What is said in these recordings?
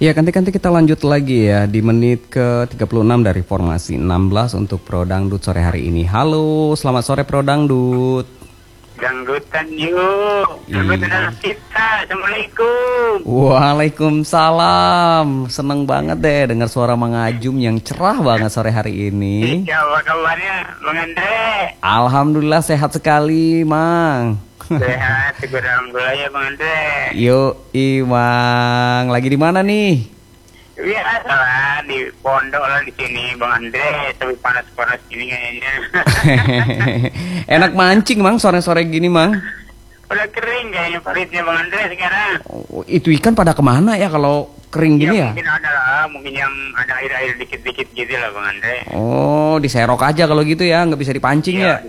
Ya, nanti kita lanjut lagi ya di menit ke 36 dari formasi 16 untuk Pro Dangdut sore hari ini. Halo, selamat sore Pro Dangdut. Dangdutan yuk, dangdutan kita. Assalamualaikum. Waalaikumsalam. Seneng banget deh dengar suara Mang Ajum yang cerah banget sore hari ini. Ya, apa kabarnya Bang Andre? Alhamdulillah sehat sekali, Mang. Sehat, syukur alhamdulillah ya Bang Andre. Yuk, Mang. Lagi di mana nih? Biasa lah, di pondok lah di sini Bang Andre. Tapi panas-panas gini kayaknya. Enak mancing, Mang, sore-sore gini, Mang. Udah kering kayaknya paritnya Bang Andre sekarang. Oh, itu ikan pada kemana ya kalau kering gini ya? Mungkin ada lah, mungkin yang ada air-air dikit-dikit gitu lah Bang Andre. Oh, diserok aja kalau gitu ya, nggak bisa dipancing ya?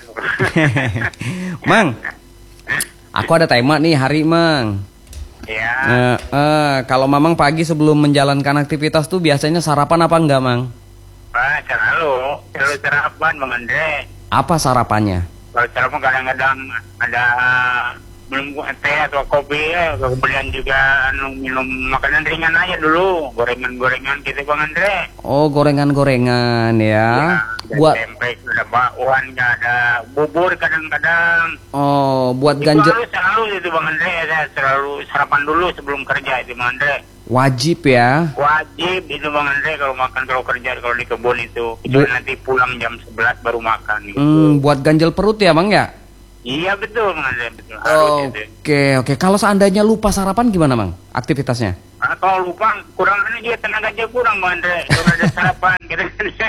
Mang, aku ada tema nih hari, Mang. Ya. Kalau Mamang pagi sebelum menjalankan aktivitas tuh biasanya sarapan apa enggak, Mang? Pak, selalu sarapan Bang Andre. Apa sarapannya? Kalau sarapan kadang-kadang ada belum teh atau kopi ya, kemudian juga minum makanan ringan aja dulu, gorengan-gorengan gitu Bang Andre. Oh, gorengan-gorengan ya. Buat tempe, ada bakwan, ada bubur kadang-kadang. Oh, buat itu ganjel. Selalu itu Bang Andre, saya selalu sarapan dulu sebelum kerja itu Bang Andre. Wajib ya. Wajib itu Bang Andre kalau makan, kalau kerja, kalau di kebun itu. Kecuali nanti pulang jam 11 baru makan gitu. Buat ganjel perut ya, Bang ya? Iya betul Bang Andre, betul. Oke. Kalau seandainya lupa sarapan gimana, Bang? Aktivitasnya? Kalau lupa kurang dia tenaga aja kurang Bang Andre. Kalau ada sarapan gitu.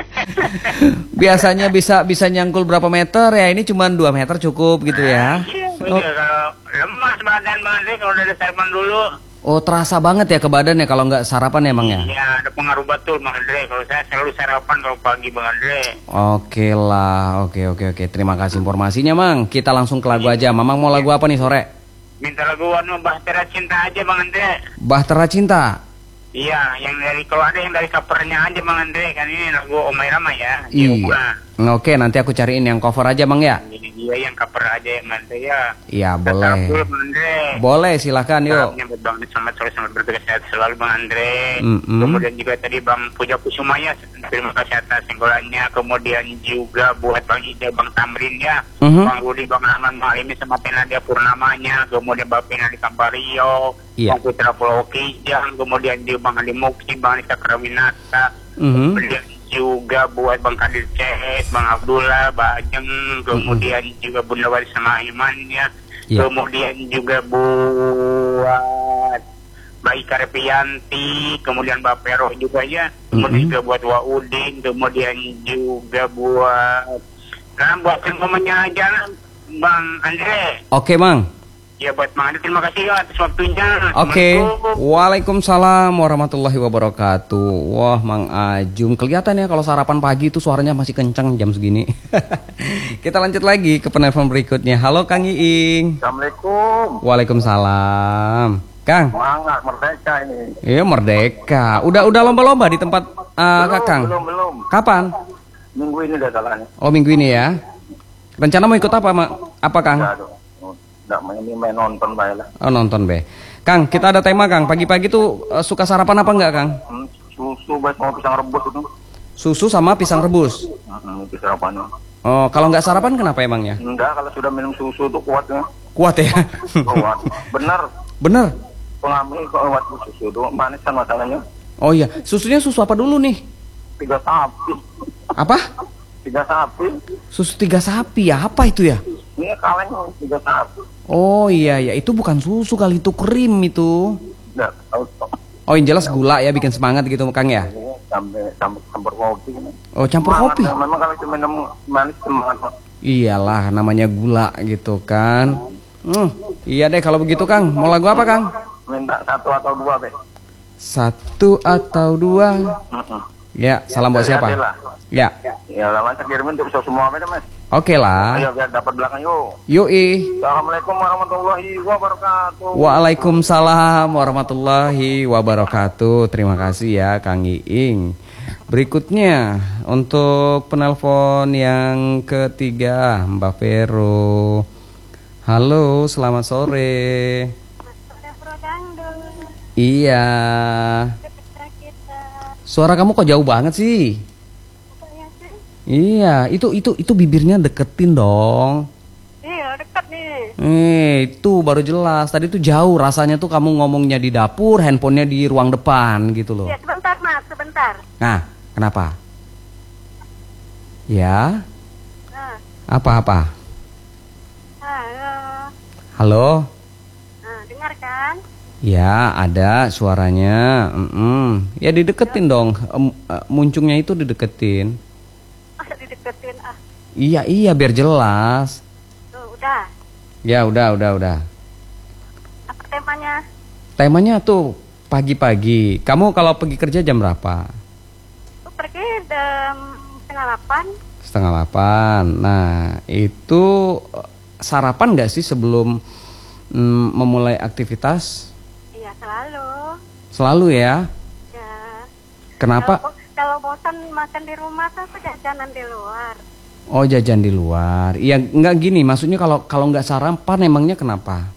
Biasanya bisa nyangkul berapa meter ya? Ini cuma 2 meter cukup gitu ya. Iya, kalau lemas badan Bang Andre kalau udah ada sarapan dulu. Oh, terasa banget ya ke badan ya kalau nggak sarapan ya, Bang ya? Iya, ada pengaruh betul Bang Andre. Kalau saya selalu sarapan kalau pagi Bang Andre. Oke lah, oke. Terima kasih informasinya, Mang. Kita langsung ke lagu aja. Mamang mau lagu apa nih sore? Minta lagu Bahtera Cinta aja Bang Andre. Bahtera Cinta. Iya, kalau ada yang dari covernya aja Bang Andre, kan ini lagu Omai Rama ya. Iya. Oke, nanti aku cariin yang cover aja, Bang ya. Iya, yang cover aja Bang Andre ya. Iya, boleh. Bang Andre. Boleh, silakan yuk. Selamat sore, selamat bertugas sehat selalu Bang Andre. Kemudian juga tadi Bang Puja Kusumaya, terima kasih atas singgolannya. Kemudian juga buat Bang Ida, Bang Tamrin ya. Bang Rudi, Bang Rahman, Bang Alimi, sama Nadia Purnamanya. Kemudian Bang Pina di Kampario. Bang Putra Pulau Kijang. Kemudian juga Bang Adi Mukti, Bang Anissa Karawinata. Kemudian juga buat Bang Kadir Cehet, Bang Abdullah, Bang Ajeng, kemudian juga Bunda Wari sama Imannya, kemudian juga buat Mbak Ika Repianti, kemudian Mbak Peroh juga ya, kemudian juga buat Waudin, kemudian juga buat semuanya jalan Bang Andre. Oke, Bang. Ya buat Bang Andre, terima kasih ya atas waktunya. Oke. Waalaikumsalam warahmatullahi wabarakatuh. Wah, Mang Ajum kelihatan ya kalau sarapan pagi itu suaranya masih kencang jam segini. Kita lanjut lagi ke penelpon berikutnya. Halo Kang Iing. Assalamualaikum. Waalaikumsalam. Kang. Semangat merdeka ini. Iya, merdeka. Udah lomba-lomba di tempat Kakang? Belum. Kapan? Minggu ini udah jalannya. Oh, minggu ini ya. Rencana mau ikut apa, Apa, Kang? Nggak main nonton bae lah. Oh, nonton be. Kang, kita ada tema Kang. Pagi-pagi tuh suka sarapan apa enggak, Kang? Susu baik mau pisang rebus itu. Susu sama pisang rebus. Itu sarapannya. Oh, kalau nggak sarapan kenapa emangnya? Enggak, kalau sudah minum susu tuh kuat ya. Kuat ya? Kuat. Bener. Pengambil kuat susu tuh manis kan masalahnya. Oh iya, susunya susu apa dulu nih? 3 sapi. Apa? 3 sapi. Susu 3 sapi ya? Apa itu ya? Ini kaleng 3 sapi. Oh iya, itu bukan susu kali, itu krim itu. Enggak tahu. Oh, yang jelas gula ya, bikin semangat gitu Kang ya? Campur kopi. Oh, campur kopi? Memang kalau cuma minum manis semangat. Iyalah, namanya gula gitu kan. Iya deh kalau begitu Kang. Mau lagu apa Kang? Minta 1 atau 2 be. 1 atau 2. Ya, salam buat siapa? Ya. Ya, lawan kirimin untuk semua apa Mas? Oke lah. Ayo biar dapat belakang yuk. Yoi. Assalamualaikum warahmatullahi wabarakatuh. Waalaikumsalam warahmatullahi wabarakatuh. Terima kasih ya Kang Iing. Berikutnya untuk penelpon yang ketiga Mbak Vero. Halo, selamat sore. Iya. Suara kamu kok jauh banget sih? Iya, itu bibirnya deketin dong. Iya, dekat nih. Itu baru jelas. Tadi tuh jauh rasanya tuh kamu ngomongnya di dapur, handphonenya di ruang depan gitu loh. Iya, sebentar Mas, sebentar. Nah, kenapa? Ya. Nah. Apa? Halo. Halo? Nah, dengar kan? Ya, ada suaranya. Ya dideketin dong. Muncungnya itu dideketin. Dideketin ah. Iya, biar jelas. Tuh, udah. Ya, udah. Apa temanya? Temanya tuh pagi-pagi. Kamu kalau pergi kerja jam berapa? Aku pergi jam 7:30. 7:30. Nah, itu sarapan nggak sih sebelum memulai aktivitas? Iya, selalu. Selalu ya? Ya. Kenapa? Kalau bosan makan di rumah, aku jajanan di luar. Oh, jajan di luar. Iya, nggak gini. Maksudnya kalau nggak sarapan, emangnya kenapa?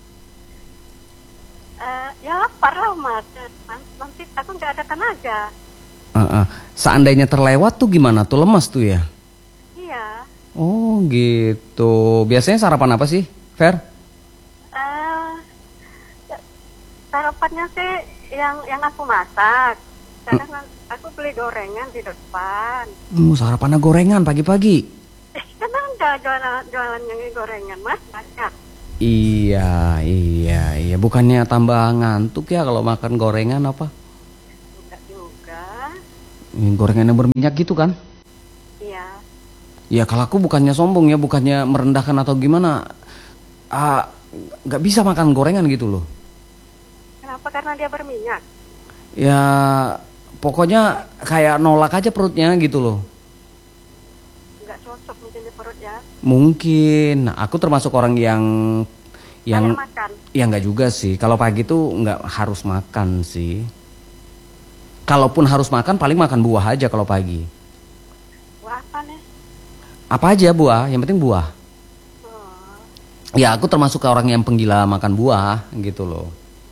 Ya lapar lah Mas. Nanti aku nggak ada tenaga. Seandainya terlewat tuh gimana? Tuh lemas tuh ya? Iya. Oh gitu. Biasanya sarapan apa sih, Fer? Sarapannya sih yang aku masak. Kadang aku beli gorengan di depan. Sarapannya gorengan pagi-pagi? Kadang ada jualannya gorengan Mas, banyak. Iya. Bukannya tambah ngantuk ya kalau makan gorengan apa? Enggak juga. Gorengan yang berminyak gitu kan? Iya. Ya kalau aku bukannya sombong ya, bukannya merendahkan atau gimana. Nggak bisa makan gorengan gitu loh. Kenapa? Karena dia berminyak? Ya pokoknya kayak nolak aja perutnya gitu loh. Nggak cocok mungkin di perut ya? Mungkin. Aku termasuk orang yang makan. Ya nggak juga sih. Kalau pagi tuh nggak harus makan sih. Kalaupun harus makan, paling makan buah aja kalau pagi. Buah apa nih? Apa aja buah, yang penting buah. Ya aku termasuk orang yang penggila makan buah gitu loh.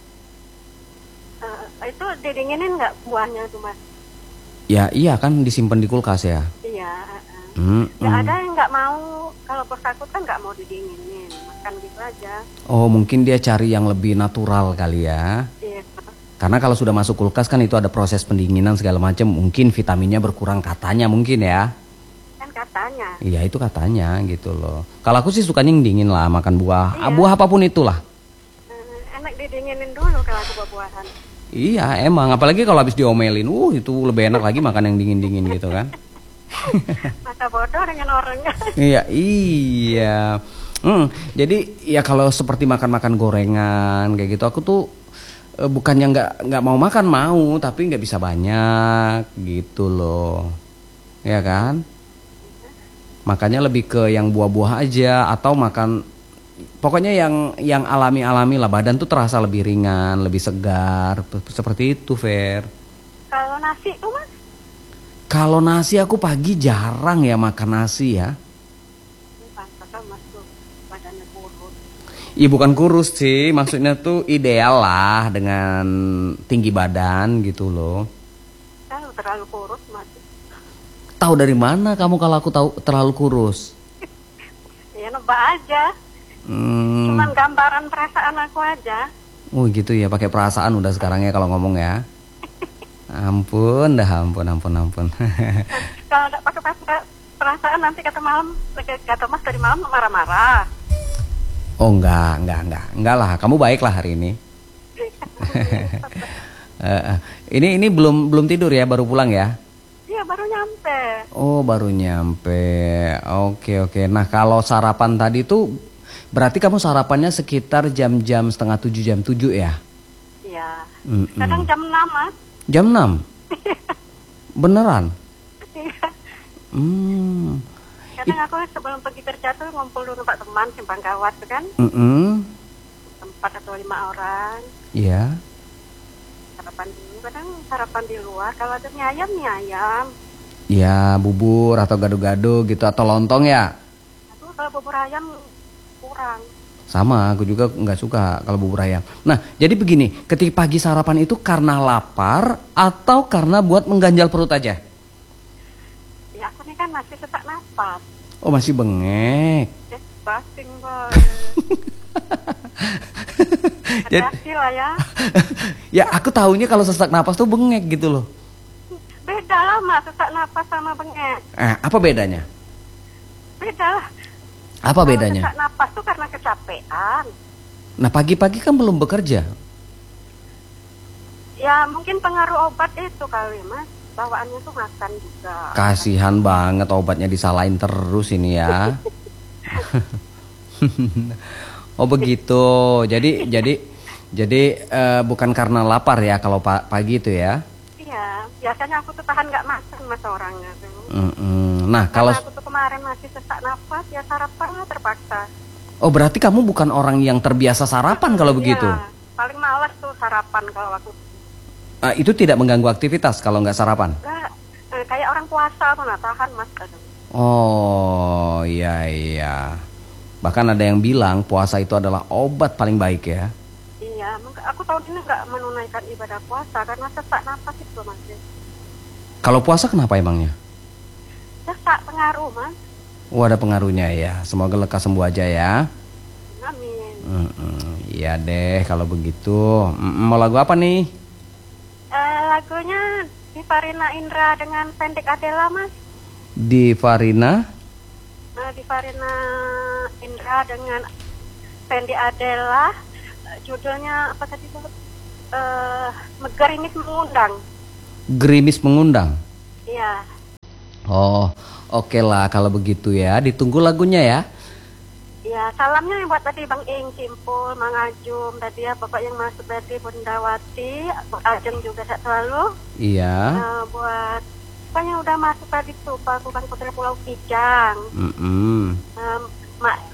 Itu didinginin nggak buahnya tuh Mas? Ya iya kan disimpan di kulkas ya. Iya. Ya ada yang nggak mau, kalau bos aku kan nggak mau didinginin, makan gitu aja. Oh mungkin dia cari yang lebih natural kali ya. Iya. Karena kalau sudah masuk kulkas kan itu ada proses pendinginan segala macam, mungkin vitaminnya berkurang katanya mungkin ya. Kan katanya. Iya itu katanya gitu loh. Kalau aku sih sukanya yang dingin lah, makan buah, Iya. Buah apapun itulah. Enak didinginin dulu kalau aku buah-buahan. Iya emang, apalagi kalau habis diomelin, itu lebih enak lagi makan yang dingin-dingin gitu kan. Masa bodoh dengan orangnya. Iya. Jadi ya kalau seperti makan-makan gorengan kayak gitu, aku tuh bukannya nggak mau makan, mau, tapi nggak bisa banyak gitu loh, ya kan? Makanya lebih ke yang buah-buah aja atau makan, pokoknya yang alami-alami lah, badan tuh terasa lebih ringan, lebih segar, seperti itu, Fer. Kalau nasi tuh Mas? Kalau nasi aku pagi jarang ya makan nasi ya. Pantas Mas tuh badannya kurus. Iya bukan kurus sih, maksudnya tuh ideal lah dengan tinggi badan gitu loh. Kalau terlalu kurus Mas. Tahu dari mana kamu kalau aku tahu terlalu kurus? Ya nebak aja. Cuman gambaran perasaan aku aja. Oh gitu ya, pakai perasaan udah sekarang ya kalau ngomong ya. Ampun. Kalau tidak pakai perasaan nanti kata Mas dari malam marah-marah. Oh enggak lah, kamu baik lah hari ini. Ini belum tidur ya, baru pulang ya? Iya baru nyampe. Oh baru nyampe, oke. Nah kalau sarapan tadi tuh berarti kamu sarapannya sekitar jam-jam 6:30, jam 7 ya? Iya. Kadang jam 6 Mas. Jam 6? Beneran? Iya. Kadang aku sebelum pergi kerja tuh ngumpul dulu Pak teman simpang gawat tuh kan. 4 atau 5 orang. Iya. Sarapan dulu, kadang sarapan di luar. Kalau ada mie ayam. Ya bubur atau gado-gado gitu atau lontong ya? Aduh kalau bubur ayam kurang. Sama, aku juga nggak suka kalau bubur ayam. Nah, jadi begini, ketika pagi sarapan itu karena lapar atau karena buat mengganjal perut aja? Ya aku nih kan masih sesak napas. Oh, masih bengek. Basing boy. Jadi- Hati-hati lah ya. Ya, aku taunya kalau sesak napas tuh bengek gitu loh. Beda lah mas, sesak napas sama bengek. Apa bedanya? Beda lah. Apa Kalau bedanya? sesak napas tuh karena kecapean. Nah, pagi-pagi kan belum bekerja. Ya mungkin pengaruh obat itu kali mas. Bawaannya tuh makan juga. Kasihan banget obatnya disalahin terus ini ya. Oh begitu. Jadi bukan karena lapar ya kalau pagi itu ya. Iya, biasanya aku tuh tahan nggak makan mas orangnya tuh. Nah kalau Karena aku tuh kemarin masih sesak napas, ya sarapan lah terpaksa. oh berarti kamu bukan orang yang terbiasa sarapan kalau begitu. Iya, paling malas tuh sarapan kalau aku. Itu tidak mengganggu aktivitas kalau nggak sarapan. Nggak, kayak orang puasa tuh nggak tahan mas. Aduh. Oh iya. Bahkan ada yang bilang puasa itu adalah obat paling baik ya. Iya, aku tahun ini nggak menunaikan ibadah puasa karena sesak napas itu mas. Kalau puasa kenapa emangnya? Sesak pengaruh mas. Oh ada pengaruhnya ya. Semoga lekas sembuh aja ya. Amin. Iya deh kalau begitu. Mau lagu apa nih? Lagunya Divarina Indra dengan Pendek Adela mas. Divarina Indra dengan Pendek Adela. Judulnya apa tadi tuh? Gerimis Mengundang. Gerimis Mengundang. Iya. Oh oke lah kalau begitu ya. Ditunggu lagunya ya. Ya, salamnya yang buat tadi Bang Ing, Simpul, Mang Ajum, tadi ya Bapak yang masuk tadi Bundawati, Bang Ajeng juga sehat selalu. Iya. Buat Pak yang udah masuk tadi tuh, Pak Bukan Putra Pulau Kijang. Mak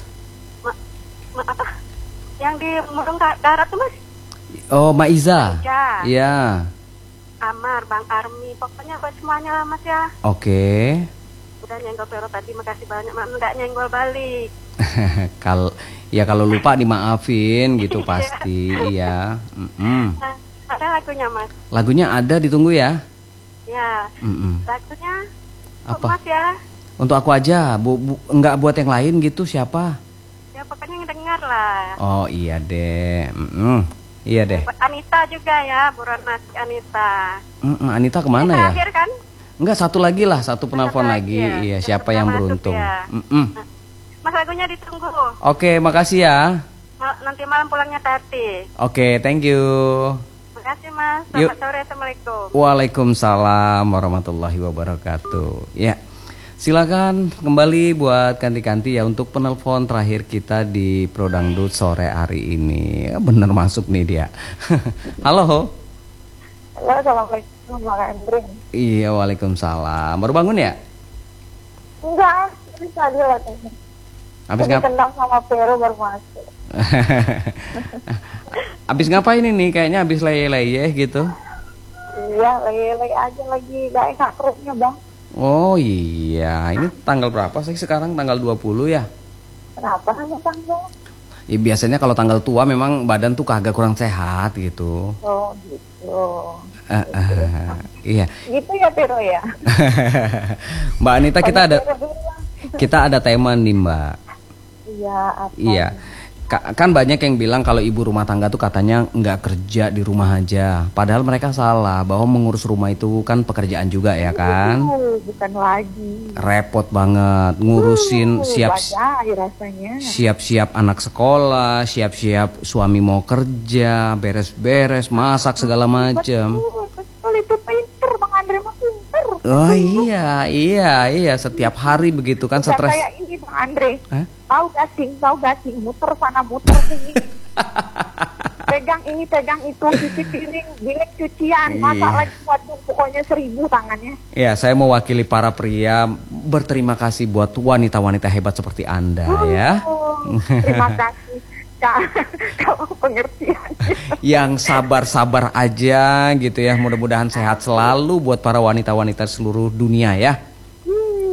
apa? Yang di Murung Darat tuh mas? Oh Maiza. Iya. Amar, Bang Armi, pokoknya buat semuanya lah mas ya. Oke. Udah nyenggol Vero tadi, makasih banyak, mak nggak nyenggol balik. Kalau lupa dimaafin gitu pasti. Iya. Nah, ada lagunya mas? Lagunya ada, ditunggu ya. Ya. Lagunya apa? Mas ya. Untuk aku aja, enggak buat yang lain gitu siapa? Ya pokoknya yang dengar lah. Oh iya deh. Iya deh. Buat Anita juga ya, buruan Nasi Anita. Anita kemana ya? Terakhir kan? Enggak, satu lagi lah, satu penelpon lagi. Ya. Iya, siapa yang beruntung? Ya. Mas lagunya ditunggu. Oke, makasih ya. Nanti malam pulangnya Tati. Oke, thank you. Makasih mas. Selamat sore, assalamualaikum. Waalaikumsalam warahmatullahi wabarakatuh. Ya, silakan kembali buat ganti-ganti ya untuk penelpon terakhir kita di Prodangdut sore hari ini. Bener masuk nih dia. Halo. Halo, assalamualaikum Bang Andre. Iya, waalaikumsalam. Baru bangun ya? Enggak, ini tadi lah. Habis kenal sama Vero baru masuk. Habis ngapain ini? Kayaknya habis leye-leye gitu. Iya, lagi aja lagi gak enak perutnya Bang. Oh iya, ini tanggal berapa sih sekarang? Tanggal 20 ya? Kenapa hanya tanggal? Ya biasanya kalau tanggal tua memang badan tuh kagak kurang sehat gitu. Oh gitu. Iya. Gitu ya Vero ya. Mbak Anita, kita ada tema nih Mbak. Iya, apa? Iya. Kan banyak yang bilang kalau ibu rumah tangga tuh katanya nggak kerja di rumah aja. Padahal mereka salah, bahwa mengurus rumah itu kan pekerjaan juga ya kan. Bukan lagi. Repot banget ngurusin siap-siap anak sekolah, siap-siap suami mau kerja, beres-beres, masak segala macam. Betul, itu pinter Bang Andre mah pinter. Oh iya, setiap hari begitu kan, stres. Kayak ini Bang Andre. Hah? Tahu gasing, muter sana muter sini. Pegang ini, pegang itu, cuci piring, bilik cucian, masak lagi, waduh pokoknya 1000 tangannya. Ya, saya mewakili para pria berterima kasih buat wanita-wanita hebat seperti Anda ya. Terima kasih kalau pengertian. Yang sabar-sabar aja gitu ya. Mudah-mudahan sehat selalu buat para wanita-wanita seluruh dunia ya.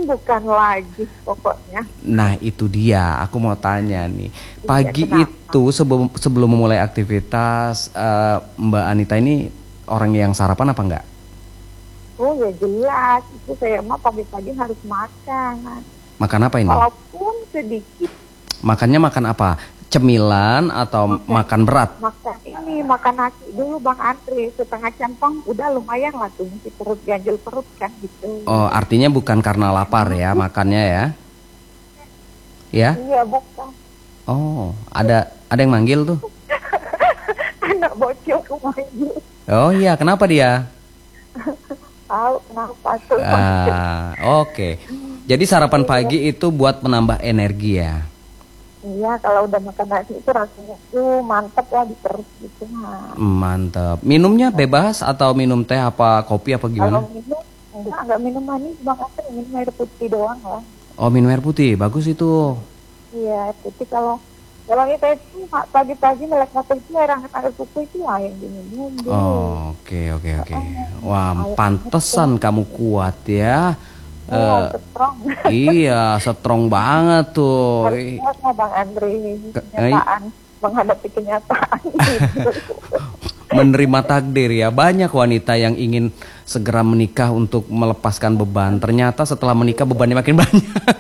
bukan lagi pokoknya. Nah itu dia, aku mau tanya nih. Pagi Kenapa? itu sebelum memulai aktivitas, Mbak Anita ini orang yang sarapan apa enggak? Oh ya jelas, itu saya mah pagi-pagi harus makan. Makan apa ini? Walaupun sedikit. Makannya makan apa? Cemilan atau makan berat? Makan nasi dulu Bang Andre, setengah centong udah lumayan lah tuh, masih perut ganjel perut kan gitu. Oh, artinya bukan karena lapar ya makannya ya? Ya? Iya bukan. Oh, ada yang manggil tuh? Anak bocil manggil. Oh iya, kenapa dia? Tahu kenapa tuh? Oke. Jadi sarapan pagi itu buat menambah energi ya? Iya, kalau udah makan nasi itu rasanya tuh mantep lah di perut gitu. Mantep. Minumnya bebas atau minum teh apa kopi apa gimana? Kalau minum, enggak minum manis Bang Andre, minum air putih doang lah. Oh, minum air putih, bagus itu. Iya, air putih kalau kita itu pagi-pagi melek motor itu air putih itu lah yang diminum. Oh, oke. Wah, pantesan kamu kuat ya. Strong. Iya, strong banget tuh. Harusnya Bang Andre, kenyataan, menghadapi kenyataan gitu. Menerima takdir ya. Banyak wanita yang ingin segera menikah untuk melepaskan beban. Ternyata setelah menikah bebannya makin banyak.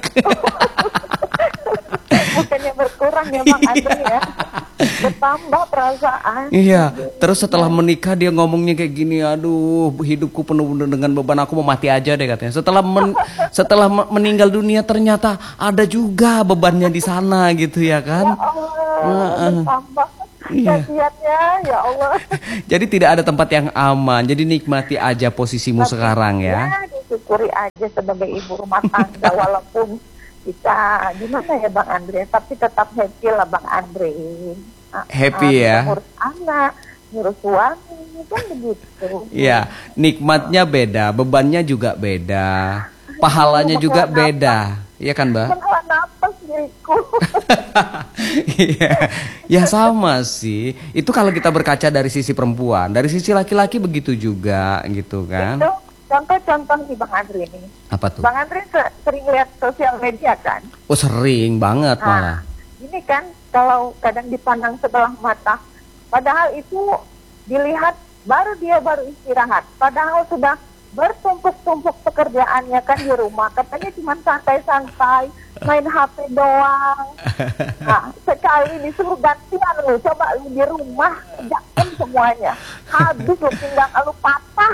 Bukannya berkurang ya Bang Andre ya, bertambah perasaan. Iya, terus setelah menikah dia ngomongnya kayak gini, aduh hidupku penuh dengan beban, aku mau mati aja deh katanya. Setelah meninggal dunia ternyata ada juga bebannya di sana gitu ya kan? Ya Allah, bertambah. Iya. Kasihatnya ya Allah. Jadi tidak ada tempat yang aman. Jadi nikmati aja posisimu sekarang ya. Ya, disyukuri aja sebagai ibu rumah tangga walaupun kita gimana ya Bang Andre, tapi tetap happy lah Bang Andre. Happy ya. Ngurus anak, ngurus suami, kan begitu. Iya, nikmatnya beda, bebannya juga beda, pahalanya juga beda, iya kan Mbak? Menghela napas diriku. Iya, ya sama sih. Itu kalau kita berkaca dari sisi perempuan, dari sisi laki-laki begitu juga, gitu kan? Itu contoh-contoh nih Bang Andre ini. Apa tuh? Bang Andre sering lihat sosial media kan? Oh sering banget malah. Ini kan kalau kadang dipandang sebelah mata, padahal itu dilihat dia baru istirahat. Padahal sudah bertumpuk-tumpuk pekerjaannya kan di rumah. Katanya cuma santai-santai, main HP doang. Nah, sekali disuruh gantian lu, coba lu di rumah kerjakan semuanya. Habis lu pinggang lu patah.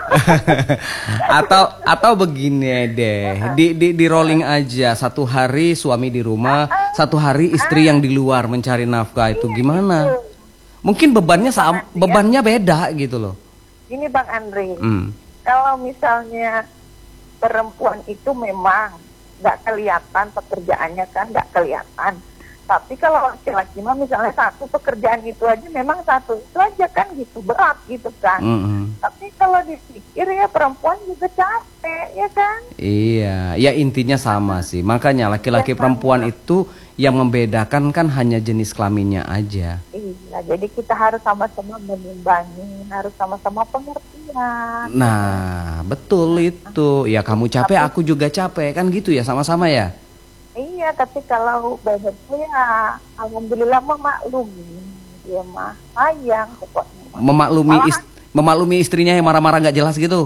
atau begini deh, di rolling aja, satu hari suami di rumah, satu hari istri yang di luar mencari nafkah, itu gimana? Mungkin bebannya beda gitu loh. Ini Bang Andre, kalau misalnya perempuan itu memang nggak kelihatan pekerjaannya kan, nggak kelihatan. Tapi kalau laki-laki mah misalnya satu pekerjaan itu aja memang satu itu aja kan gitu, berat gitu kan. Tapi kalau dipikir ya perempuan juga capek ya kan. Iya, ya intinya sama sih. Makanya laki-laki perempuan itu yang membedakan kan hanya jenis kelaminnya aja. Iya, jadi kita harus sama-sama menimbangi, harus sama-sama pengertian. Nah, betul itu. Ya kamu capek, aku juga capek kan gitu ya, sama-sama ya. Iya, tapi kalau bebeknya ya alhamdulillah memaklumi, dia mah sayang pokoknya. Memaklumi istrinya yang marah-marah nggak jelas gitu.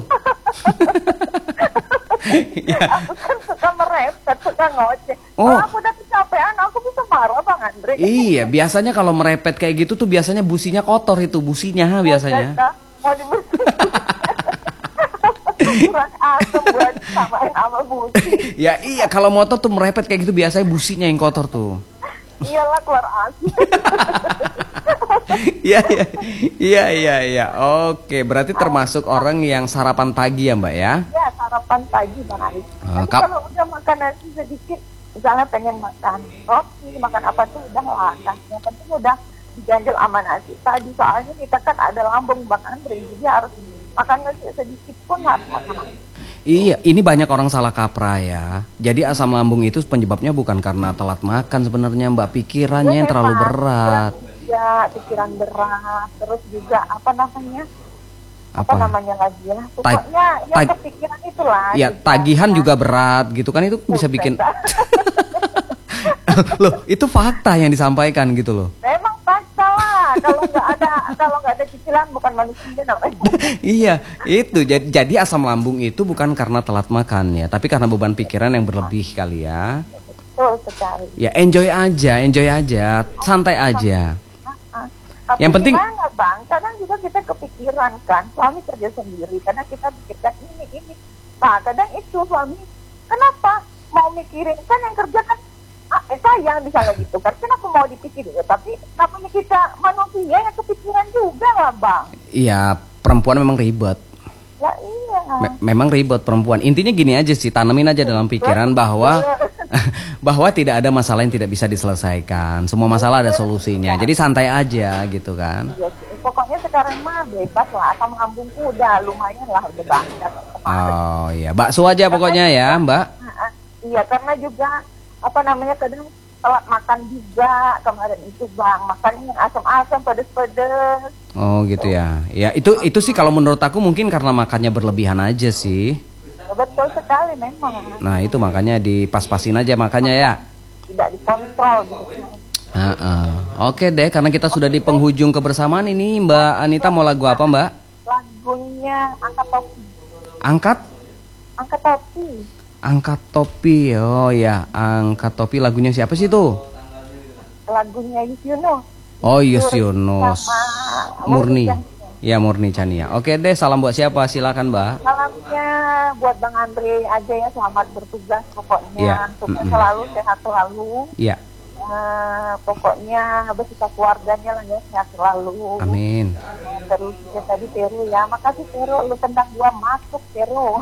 Aku kan suka merepet, suka ngoceh. Oh. Kalau aku udah kecapean, aku bisa marah Bang Andre. Iya, biasanya kalau merepet kayak gitu tuh biasanya businya kotor itu, businya biasanya. Mau dibersihin. Kurang asem buat samain sama busi. Ya iya, kalau motor tuh merepet kayak gitu biasanya businya yang kotor tuh. Iyalah keluar asem. Iya. Oke, berarti termasuk orang yang sarapan pagi ya Mbak ya? Ya, sarapan pagi Bang Ari. Tapi kalau udah makan nasi sedikit, misalnya pengen makan roti, makan apa tuh udah lah. Yang penting udah diganjel sama nasi tadi. Soalnya kita kan ada lambung Bang Andre, jadi harus makan nasi sedikit pun harus makan. Iya, ini banyak orang salah kaprah ya. Jadi asam lambung itu penyebabnya bukan karena telat makan sebenarnya Mbak, pikirannya yang terlalu berat. Ya, pikiran berat, terus juga apa namanya? apa namanya lagi ya? Pokoknya yang kepikiran itulah. Ya, tagihan juga berat gitu kan, itu bisa bikin. Loh, itu fakta yang disampaikan gitu loh. Memang fakta lah. Kalau nggak ada cicilan bukan manusia namanya. Iya, itu jadi asam lambung itu bukan karena telat makan ya, tapi karena beban pikiran yang berlebih kali ya. Betul sekali. Ya enjoy aja, santai aja. Tapi yang penting gimana Bang, kadang juga kita kepikiran kan, suami kerja sendiri karena kita pikirkan ini. Nah kadang itu suami, kenapa mau mikirin, kan yang kerja kan sayang misalnya gitu kan, kenapa mau dipikirin, tapi namanya kita manusia yang kepikiran juga lah Bang. Iya, perempuan memang ribet. Ya iya. Memang ribet perempuan. Intinya gini aja sih, tanemin aja dalam pikiran bahwa tidak ada masalah yang tidak bisa diselesaikan. Semua masalah ada solusinya. Jadi santai aja gitu kan. Ya, pokoknya sekarang mah bebas lah, asam lambungku udah lumayan lah, udah banyak. Oh iya, bakso aja pokoknya ya Mbak. Iya, karena juga apa namanya kadang telat makan juga kemarin itu Bang, makannya yang asam-asam, pedes-pedes. Oh gitu ya. Ya itu sih kalau menurut aku mungkin karena makannya berlebihan aja sih. Betul sekali memang. Nah itu makanya dipas-pasin aja makanya ya. Tidak dikontrol gitu. Oke deh, karena kita sudah di penghujung kebersamaan ini, Mbak Anita mau lagu apa Mbak? Lagunya Angkat Topi. Angkat Topi. Angkat Topi, oh ya, Angkat Topi lagunya siapa sih tuh? Lagunya Yusyono. Oh Yusyono, Murni. Ya Murni Chania. Oke deh, salam buat siapa? Silakan Mbak. Salamnya buat Bang Andre aja ya, selamat bertugas pokoknya. Sukses selalu, sehat selalu. Iya. Pokoknya beserta keluarganya lah ya, sehat selalu. Amin. Terus ya tadi Peru ya, makasih Peru, lu tendang gua masuk Peru.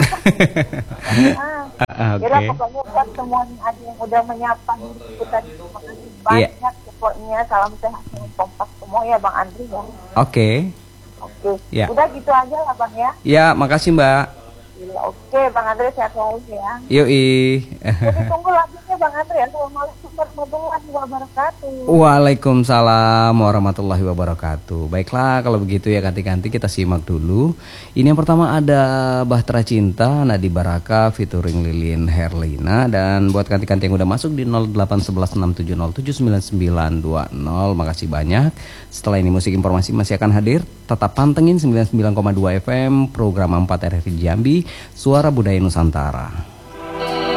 Kira pokoknya buat semuanya ada yang udah menyapa diri tadi, terima kasih banyak. Pokoknya salam sehat, kompak semua ya Bang Andri ya. Oke. Ya. Udah gitu aja lah Bang ya. Ya, makasih Mbak. Oke, Bang Andre sehat selalu ya. Yoi. Jadi tunggu lagunya Bang Andre. Assalamualaikum warahmatullahi wabarakatuh. Waalaikumsalam warahmatullahi wabarakatuh. Baiklah kalau begitu ya, ganti-ganti kita simak dulu. Ini yang pertama ada Bahtera Cinta Nadi Baraka featuring Lilin Herlina, dan buat ganti-ganti yang udah masuk di 081167079920. Makasih banyak. Setelah ini musik informasi masih akan hadir. Tetap pantengin 99,2 FM program 4 RRI Jambi, Suara Budaya Nusantara.